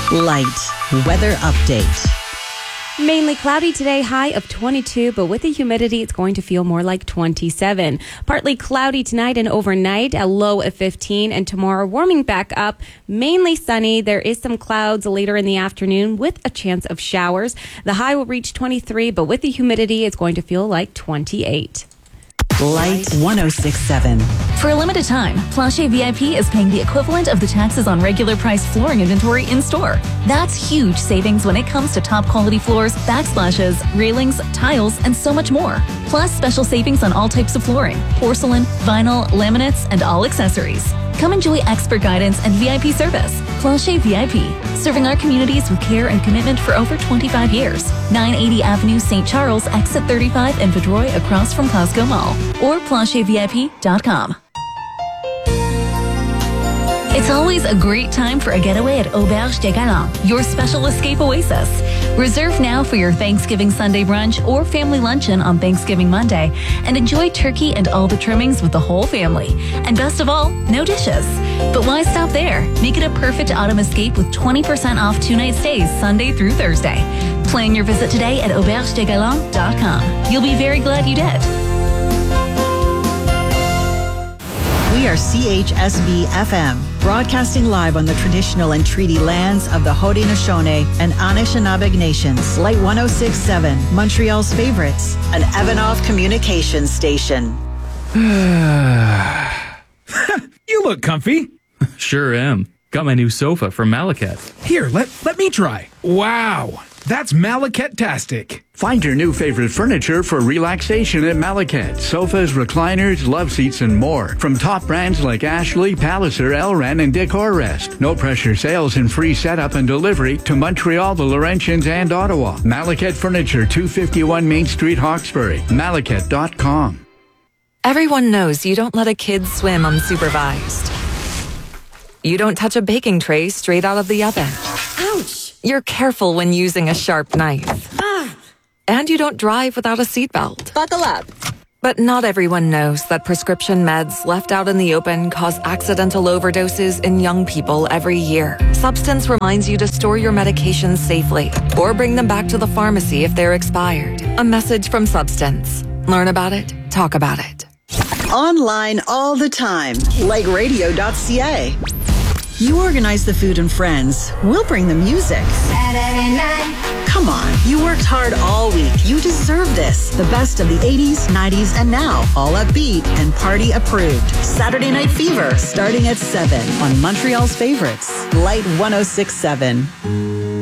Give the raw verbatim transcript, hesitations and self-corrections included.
Light weather update. Mainly cloudy today, high of twenty-two, but with the humidity, it's going to feel more like twenty-seven. Partly cloudy tonight and overnight, a low of fifteen, and tomorrow warming back up, mainly sunny. There is some clouds later in the afternoon with a chance of showers. The high will reach twenty-three, but with the humidity, it's going to feel like twenty-eight. Light one oh six point seven. For a limited time, Plancher V I P is paying the equivalent of the taxes on regular price flooring inventory in-store. That's huge savings when it comes to top quality floors, backsplashes, railings, tiles, and so much more. Plus special savings on all types of flooring, porcelain, vinyl, laminates, and all accessories. Come enjoy expert guidance and V I P service. Plancher V I P, serving our communities with care and commitment for over twenty-five years. nine eighty Avenue, Saint Charles, exit thirty-five in Vaudreuil, across from Costco Mall. Or plancher v i p dot com. It's always a great time for a getaway at Auberge des Galants, your special escape oasis. Reserve now for your Thanksgiving Sunday brunch or family luncheon on Thanksgiving Monday and enjoy turkey and all the trimmings with the whole family. And best of all, no dishes. But why stop there? Make it a perfect autumn escape with twenty percent off two-night stays Sunday through Thursday. Plan your visit today at auberge des galants dot com. You'll be very glad you did. We are C H S V F M, broadcasting live on the traditional and treaty lands of the Haudenosaunee and Anishinaabe nations. Light one oh six point seven, Montreal's favorites, an Evanoff communications station. You look comfy. Sure am. Got my new sofa from Malaket. Here, let, let me try. Wow, that's Malaket-tastic. Find your new favorite furniture for relaxation at Malaket. Sofas, recliners, love seats, and more. From top brands like Ashley, Palliser, Elran, and Decorrest. No pressure sales and free setup and delivery to Montreal, the Laurentians, and Ottawa. Malaket Furniture, two fifty-one Main Street, Hawkesbury. Malaket dot com. Everyone knows you don't let a kid swim unsupervised. You don't touch a baking tray straight out of the oven. Ouch! You're careful when using a sharp knife. Ah! And you don't drive without a seatbelt. Buckle up. But not everyone knows that prescription meds left out in the open cause accidental overdoses in young people every year. Substance reminds you to store your medications safely or bring them back to the pharmacy if they're expired. A message from Substance. Learn about it. Talk about it. Online all the time, like radio dot c a. You organize the food and friends. We'll bring the music. Saturday night. Come on, you worked hard all week. You deserve this. The best of the eighties, nineties, and now. All upbeat and party approved. Saturday Night Fever, starting at seven on Montreal's favorites. Light one oh six point seven.